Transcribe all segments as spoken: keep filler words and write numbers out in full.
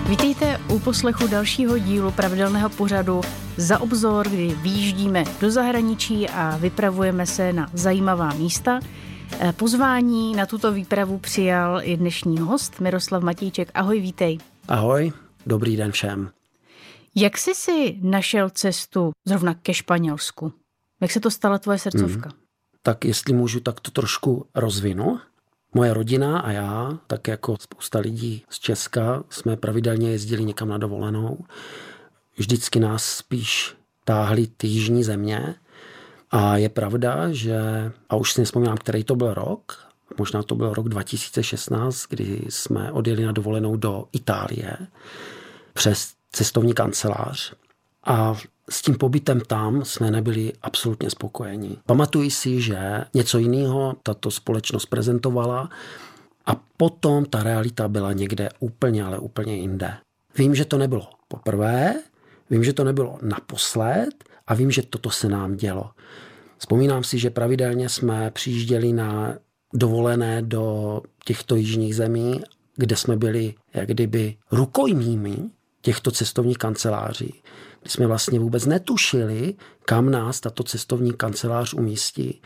Vítejte u poslechu dalšího dílu pravidelného pořadu Za obzor, kdy vyjíždíme do zahraničí a vypravujeme se na zajímavá místa. Pozvání na tuto výpravu přijal i dnešní host Miroslav Matějček. Ahoj, vítej. Ahoj, dobrý den všem. Jak jsi si našel cestu zrovna ke Španělsku? Jak se to stala tvoje srdcovka? Hmm. Tak jestli můžu, tak to trošku rozvinu. Moje rodina a já, tak jako spousta lidí z Česka, jsme pravidelně jezdili někam na dovolenou. Vždycky nás spíš táhly ty jižní země. A je pravda, že, a už si nevzpomínám, který to byl rok, možná to byl rok dva tisíce šestnáct, kdy jsme odjeli na dovolenou do Itálie přes cestovní kancelář. A s tím pobytem tam jsme nebyli absolutně spokojení. Pamatuji si, že něco jiného tato společnost prezentovala a potom ta realita byla někde úplně, ale úplně jinde. Vím, že to nebylo poprvé, vím, že to nebylo naposled a vím, že toto se nám dělo. Vzpomínám si, že pravidelně jsme přijížděli na dovolené do těchto jižních zemí, kde jsme byli jak kdyby rukojmími těchto cestovních kanceláří. Kdy jsme vlastně vůbec netušili, kam nás tato cestovní kancelář umístí.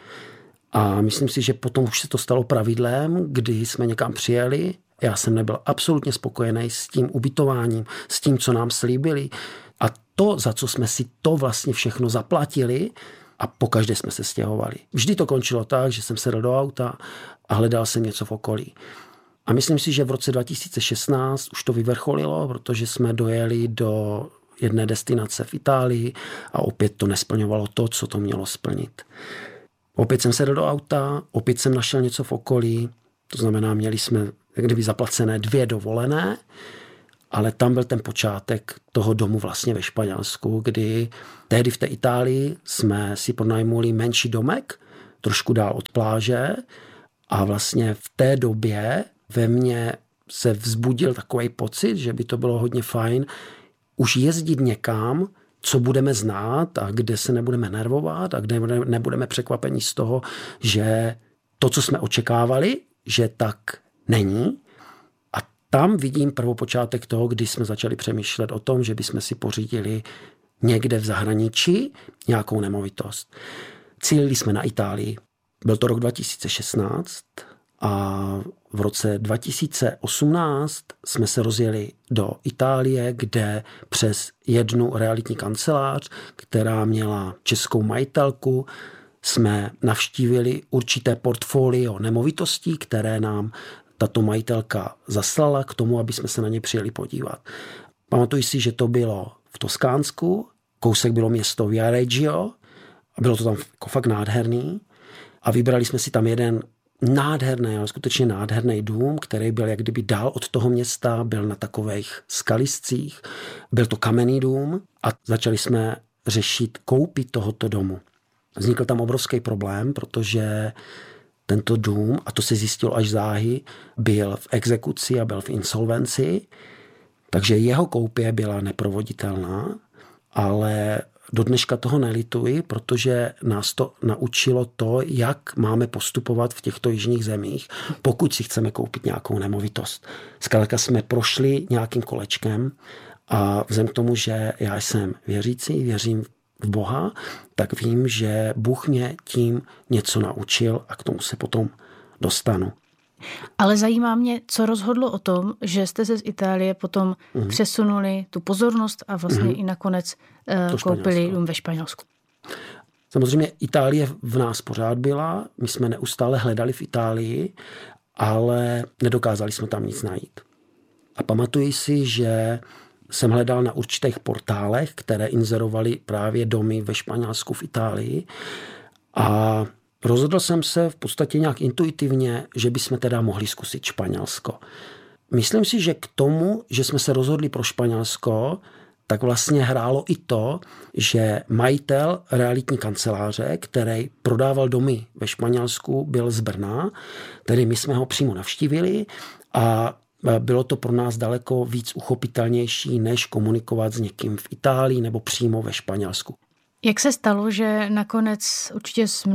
A myslím si, že potom už se to stalo pravidlem, kdy jsme někam přijeli. Já jsem nebyl absolutně spokojený s tím ubytováním, s tím, co nám slíbili. A to, za co jsme si to vlastně všechno zaplatili, a pokaždé jsme se stěhovali. Vždy to končilo tak, že jsem sedl do auta a hledal jsem něco v okolí. A myslím si, že v roce dva tisíce šestnáct už to vyvrcholilo, protože jsme dojeli do jedné destinace v Itálii a opět to nesplňovalo to, co to mělo splnit. Opět jsem sedl do auta, opět jsem našel něco v okolí, to znamená, měli jsme jak kdyby zaplacené dvě dovolené, ale tam byl ten počátek toho domu vlastně ve Španělsku, kdy tehdy v té Itálii jsme si pronajmuli menší domek, trošku dál od pláže a vlastně v té době ve mně se vzbudil takový pocit, že by to bylo hodně fajn už jezdit někam, co budeme znát a kde se nebudeme nervovat a kde nebudeme překvapení z toho, že to, co jsme očekávali, že tak není. A tam vidím prvopočátek toho, kdy jsme začali přemýšlet o tom, že bychom si pořídili někde v zahraničí nějakou nemovitost. Cílili jsme na Itálii. Byl to rok dva tisíce šestnáct a v roce dva tisíce osmnáct jsme se rozjeli do Itálie, kde přes jednu realitní kancelář, která měla českou majitelku, jsme navštívili určité portfolio nemovitostí, které nám tato majitelka zaslala k tomu, aby jsme se na ně přijeli podívat. Pamatuji si, že to bylo v Toskánsku, kousek bylo město Viareggio a bylo to tam jako fakt nádherný a vybrali jsme si tam jeden nádherný, ale skutečně nádherný dům, který byl jak kdyby dál od toho města, byl na takových skaliscích. Byl to kamenný dům a začali jsme řešit koupi tohoto domu. Vznikl tam obrovský problém, protože tento dům, a to se zjistilo až záhy, byl v exekuci a byl v insolvenci, takže jeho koupě byla neprovoditelná, ale do dneška toho nelituji, protože nás to naučilo to, jak máme postupovat v těchto jižních zemích, pokud si chceme koupit nějakou nemovitost. Zkrátka jsme prošli nějakým kolečkem a vzhledem k tomu, že já jsem věřící, věřím v Boha, tak vím, že Bůh mě tím něco naučil a k tomu se potom dostanu. Ale zajímá mě, co rozhodlo o tom, že jste se z Itálie potom mm. přesunuli tu pozornost a vlastně mm. i nakonec uh, koupili dům ve Španělsku. Samozřejmě Itálie v nás pořád byla, my jsme neustále hledali v Itálii, ale nedokázali jsme tam nic najít. A pamatuji si, že jsem hledal na určitých portálech, které inzerovaly právě domy ve Španělsku, v Itálii a rozhodl jsem se v podstatě nějak intuitivně, že bychom teda mohli zkusit Španělsko. Myslím si, že k tomu, že jsme se rozhodli pro Španělsko, tak vlastně hrálo i to, že majitel realitní kanceláře, který prodával domy ve Španělsku, byl z Brna, tedy my jsme ho přímo navštívili a bylo to pro nás daleko víc uchopitelnější, než komunikovat s někým v Itálii nebo přímo ve Španělsku. Jak se stalo, že nakonec určitě z množství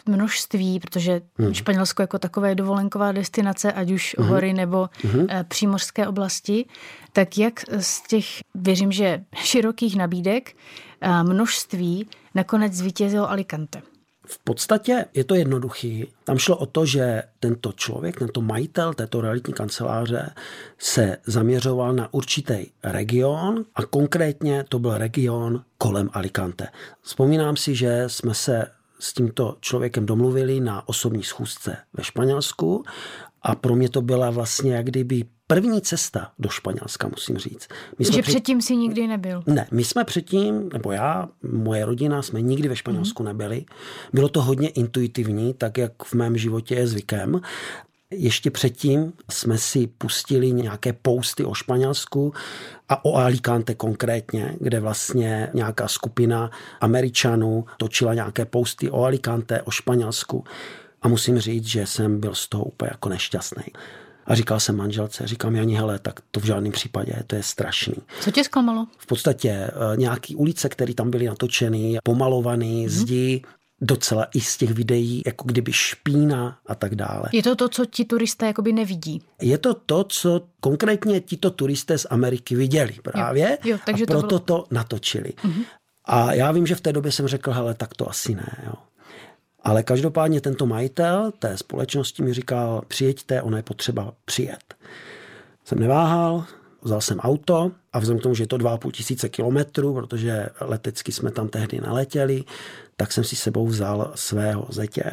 množství, protože hmm. Španělsko jako takové je dovolenková destinace, ať už hmm. hory nebo hmm. přímořské oblasti, tak jak z těch, věřím, že širokých nabídek množství nakonec zvítězilo Alicante? V podstatě je to jednoduchý. Tam šlo o to, že tento člověk, tento majitel této realitní kanceláře se zaměřoval na určitý region a konkrétně to byl region kolem Alicante. Vzpomínám si, že jsme se s tímto člověkem domluvili na osobní schůzce ve Španělsku a pro mě to byla vlastně jak kdyby první cesta do Španělska, musím říct. My že před... předtím si nikdy nebyl? Ne, my jsme předtím, nebo já, moje rodina, jsme nikdy ve Španělsku mm. nebyli. Bylo to hodně intuitivní, tak jak v mém životě je zvykem. Ještě předtím jsme si pustili nějaké posty o Španělsku a o Alicante konkrétně, kde vlastně nějaká skupina Američanů točila nějaké posty o Alicante, o Španělsku. A musím říct, že jsem byl z toho úplně jako nešťastný. A říkal jsem manželce, říkám Jani, hele, tak to v žádném případě, to je strašný. Co tě zklamalo? V podstatě nějaký ulice, které tam byly natočeny, pomalované, hmm. zdi, docela i z těch videí, jako kdyby špína a tak dále. Je to to, co ti turisté jakoby nevidí? Je to to, co konkrétně tito turisté z Ameriky viděli právě jo, jo, takže a proto to, bylo... to natočili. Hmm. A já vím, že v té době jsem řekl, hele, tak to asi ne, jo. Ale každopádně tento majitel té společnosti mi říkal, přijeďte, ono je potřeba přijet. Jsem neváhal, vzal jsem auto a vzhledem k tomu, že je to dva a půl tisíce kilometrů, protože letecky jsme tam tehdy naletěli, tak jsem si sebou vzal svého zetě.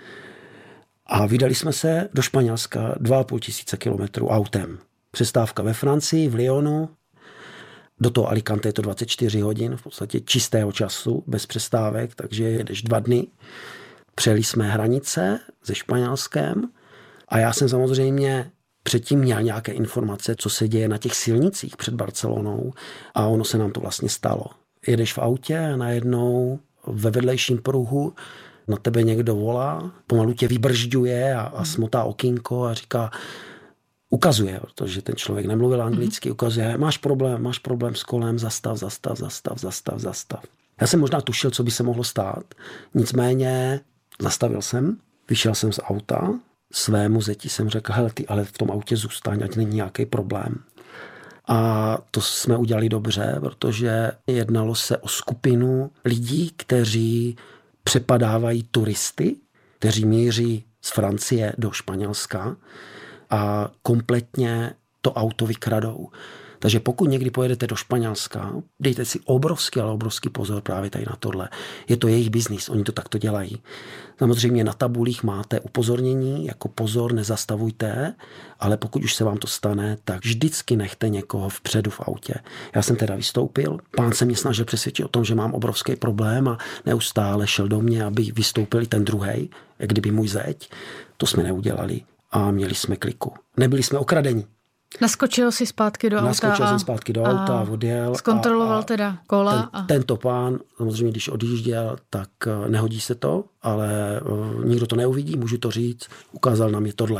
A vydali jsme se do Španělska dva a půl tisíce kilometrů autem. Přestávka ve Francii, v Lyonu. Do toho Alicante je to dvacet čtyři hodin, v podstatě čistého času, bez přestávek, takže jedeš dva dny. Přejeli jsme hranice se Španělskem a já jsem samozřejmě předtím měl nějaké informace, co se děje na těch silnicích před Barcelonou a ono se nám to vlastně stalo. Jedeš v autě a najednou ve vedlejším pruhu na tebe někdo volá, pomalu tě vybržďuje a, a smotá okýnko a říká, ukazuje, protože ten člověk nemluvil anglicky, ukazuje, máš problém, máš problém s kolem, zastav, zastav, zastav, zastav, zastav. Já jsem možná tušil, co by se mohlo stát, nicméně zastavil jsem, vyšel jsem z auta, svému zeti jsem řekl, hele ty, ale v tom autě zůstaň, ať není nějaký problém. A to jsme udělali dobře, protože jednalo se o skupinu lidí, kteří přepadávají turisty, kteří míří z Francie do Španělska a kompletně to auto vykradou. Takže pokud někdy pojedete do Španělska, dejte si obrovský, ale obrovský pozor právě tady na tohle. Je to jejich biznis, oni to takto dělají. Samozřejmě na tabulích máte upozornění, jako pozor, nezastavujte, ale pokud už se vám to stane, tak vždycky nechte někoho vpředu v autě. Já jsem teda vystoupil, pán se mě snažil přesvědčit o tom, že mám obrovský problém a neustále šel do mě, aby vystoupil ten druhej, jak kdyby můj zeď. To jsme neudělali a měli jsme kliku. Nebyli jsme okradeni. Naskočil si zpátky do auta. Naskočil jsem zpátky do auta a odjel. Zkontroloval a, a teda kola. Ten, a... Tento pán, samozřejmě když odjížděl, tak nehodí se to, ale uh, nikdo to neuvidí, můžu to říct, ukázal nám je tohle.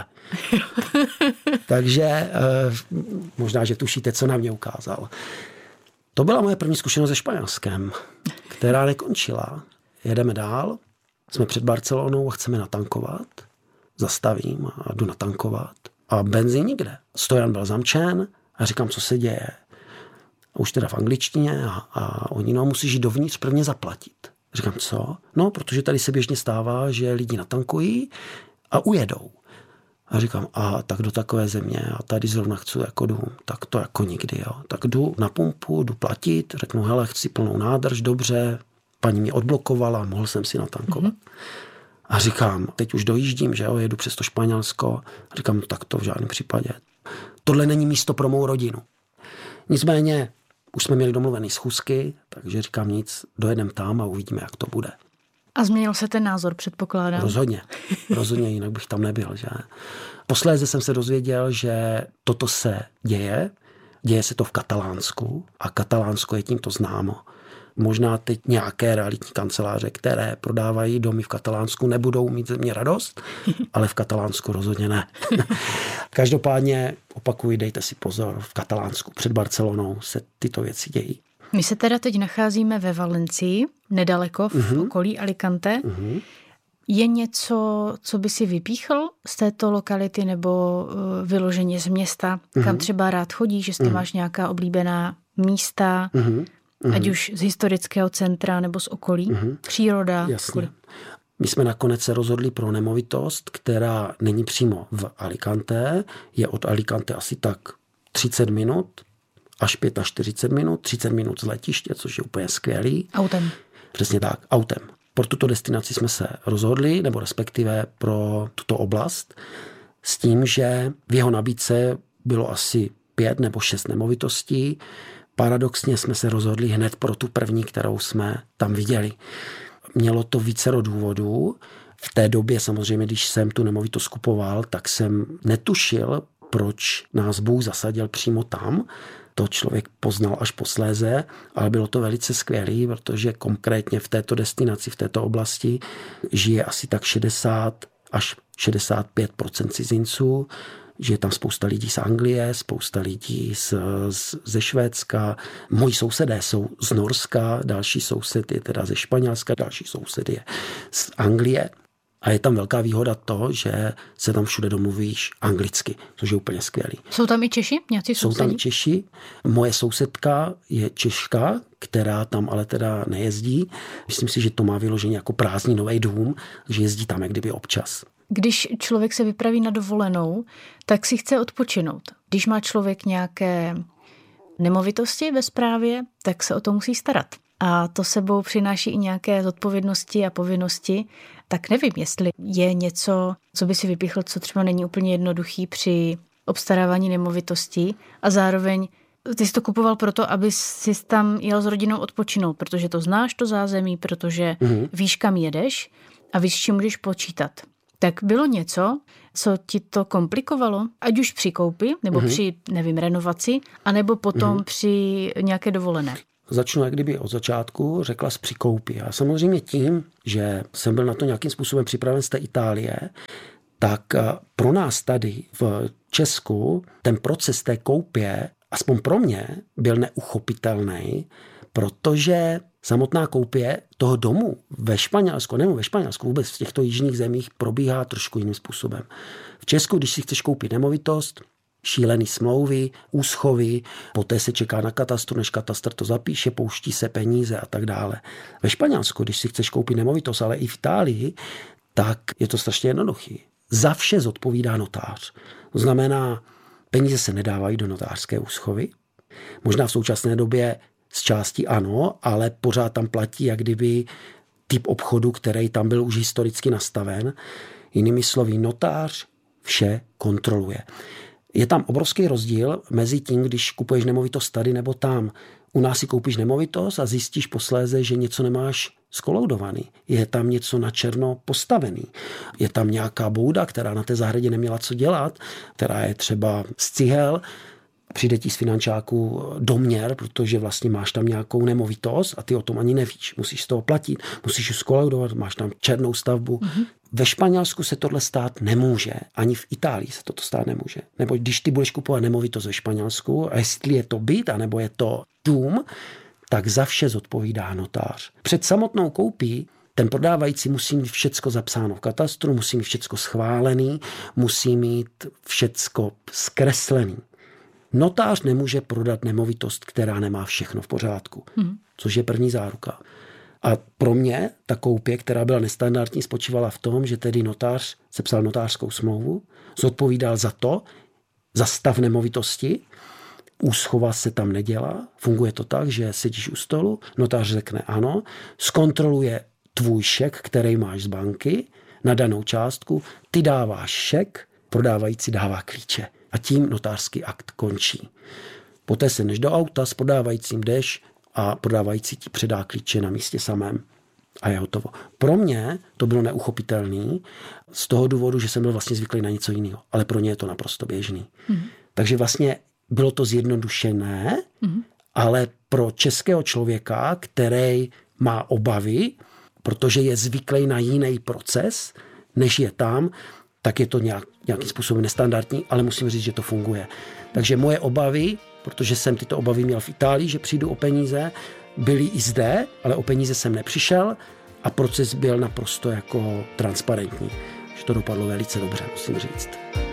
Takže uh, možná, že tušíte, co na mě ukázal. To byla moje první zkušenost se Španělskem, která nekončila. Jedeme dál, jsme před Barcelonou a chceme natankovat. Zastavím a jdu natankovat. A benzín nikde. Stojan byl zamčen a říkám, co se děje. A už teda v angličtině a, a oni, no, musíš jít dovnitř prvně zaplatit. Říkám, co? No, protože tady se běžně stává, že lidi natankují a ujedou. A říkám, a tak do takové země a tady zrovna chci jako jdu, tak to jako nikdy, jo. Tak jdu na pumpu, jdu platit, řeknu, hele, chci plnou nádrž, dobře, paní mě odblokovala, mohl jsem si natankovat. Mm-hmm. A říkám, teď už dojíždím, že jo, jedu přes to Španělsko. A říkám, tak to v žádném případě. Tohle není místo pro mou rodinu. Nicméně, už jsme měli domluvený schůzky, takže říkám nic, dojedem tam a uvidíme, jak to bude. A změnil se ten názor, předpokládám? Rozhodně. Rozhodně, jinak bych tam nebyl, že? Posléze jsem se dozvěděl, že toto se děje. Děje se to v Katalánsku a Katalánsko je tímto známo. Možná teď nějaké realitní kanceláře, které prodávají domy v Katalánsku, nebudou mít ze mě radost, ale v Katalánsku rozhodně ne. Každopádně opakuji, dejte si pozor, v Katalánsku před Barcelonou se tyto věci dějí. My se teda teď nacházíme ve Valencii, nedaleko v uh-huh. okolí Alicante. Uh-huh. Je něco, co by si vypíchl z této lokality nebo vyloženě z města, mm-hmm. kam třeba rád chodíš, jestli mm-hmm. máš nějaká oblíbená místa, mm-hmm. ať už z historického centra nebo z okolí, mm-hmm. příroda? Jasně. My jsme nakonec se rozhodli pro nemovitost, která není přímo v Alicante, je od Alicante asi tak třicet minut až čtyřicet pět minut, třicet minut z letiště, což je úplně skvělý. Autem. Přesně tak, autem. Pro tuto destinaci jsme se rozhodli, nebo respektive pro tuto oblast, s tím, že v jeho nabídce bylo asi pět nebo šest nemovitostí. Paradoxně jsme se rozhodli hned pro tu první, kterou jsme tam viděli. Mělo to vícero důvodů. V té době samozřejmě, když jsem tu nemovitost kupoval, tak jsem netušil, proč nás Bůh zasadil přímo tam. To člověk poznal až posléze, ale bylo to velice skvělé, protože konkrétně v této destinaci, v této oblasti žije asi tak šedesát až šedesát pět procent cizinců. Žije tam spousta lidí z Anglie, spousta lidí z, z, ze Švédska. Moji sousedé jsou z Norska, další soused je teda ze Španělska, další soused je z Anglie. A je tam velká výhoda to, že se tam všude domluvíš anglicky, což je úplně skvělý. Jsou tam i Češi? Nějací sousedí? Jsou tam i Češi. Moje sousedka je Češka, která tam ale teda nejezdí. Myslím si, že to má vyloženě jako prázdninový dům, že jezdí tam jak kdyby občas. Když člověk se vypraví na dovolenou, tak si chce odpočinout. Když má člověk nějaké nemovitosti ve správě, tak se o to musí starat. A to sebou přináší i nějaké zodpovědnosti a povinnosti. Tak nevím, jestli je něco, co by si vypíchl, co třeba není úplně jednoduchý při obstarávání nemovitostí a zároveň ty jsi to kupoval proto, aby jsi tam jel s rodinou odpočinout, protože to znáš, to zázemí, protože mm-hmm. víš, kam jedeš a víš, s čím můžeš počítat. Tak bylo něco, co ti to komplikovalo, ať už při koupi, nebo mm-hmm. při, nevím, renovaci, anebo potom mm-hmm. při nějaké dovolené? Začnu jak kdyby od začátku, řekla jsi při koupi. A samozřejmě tím, že jsem byl na to nějakým způsobem připraven z té Itálie, tak pro nás tady v Česku ten proces té koupě, aspoň pro mě, byl neuchopitelný, protože samotná koupě toho domu ve Španělsku, nebo ve Španělsku, vůbec v těchto jižních zemích probíhá trošku jiným způsobem. V Česku, když si chceš koupit nemovitost, šílený smlouvy, úschovy, poté se čeká na katastru, než katastr to zapíše, pouští se peníze a tak dále. Ve Španělsku, když si chceš koupit nemovitost, ale i v Itálii, tak je to strašně jednoduchý. Za vše zodpovídá notář. To znamená, peníze se nedávají do notářské úschovy. Možná v současné době z části ano, ale pořád tam platí jak kdyby typ obchodu, který tam byl už historicky nastaven. Jinými slovy, notář vše kontroluje. Je tam obrovský rozdíl mezi tím, když kupuješ nemovitost tady nebo tam. U nás si koupíš nemovitost a zjistíš posléze, že něco nemáš skoloudovaný. Je tam něco na černo postavený. Je tam nějaká bouda, která na té zahradě neměla co dělat, která je třeba z cihel. Přijde ti z finančáku doměr, protože vlastně máš tam nějakou nemovitost a ty o tom ani nevíš. Musíš z toho platit, musíš ji skolaudovat, máš tam černou stavbu. Mm-hmm. Ve Španělsku se tohle stát nemůže, ani v Itálii se toto stát nemůže. Nebo když ty budeš kupovat nemovitost ve Španělsku, a jestli je to byt, anebo je to dům, tak za vše zodpovídá notář. Před samotnou koupí ten prodávající musí mít všecko zapsáno v katastru, musí mít všecko schválený, musí mít všecko zkreslený. Notář nemůže prodat nemovitost, která nemá všechno v pořádku, hmm. což je první záruka. A pro mě ta koupě, která byla nestandardní, spočívala v tom, že tedy notář sepsal notářskou smlouvu, zodpovídal za to, za stav nemovitosti, úschova se tam nedělá, funguje to tak, že sedíš u stolu, notář řekne ano, zkontroluje tvůj šek, který máš z banky, na danou částku, ty dáváš šek, prodávající dává klíče. A tím notářský akt končí. Poté se než do auta, s prodávajícím jdeš a prodávající ti předá klíče na místě samém a je hotovo. Pro mě to bylo neuchopitelné z toho důvodu, že jsem byl vlastně zvyklý na něco jiného, ale pro ně je to naprosto běžný. Mm. Takže vlastně bylo to zjednodušené, mm. ale pro českého člověka, který má obavy, protože je zvyklý na jiný proces, než je tam, tak je to nějak, nějakým způsobem nestandardní, ale musím říct, že to funguje. Takže moje obavy, protože jsem tyto obavy měl v Itálii, že přijdu o peníze, byly i zde, ale o peníze jsem nepřišel a proces byl naprosto jako transparentní. Že to dopadlo velice dobře, musím říct.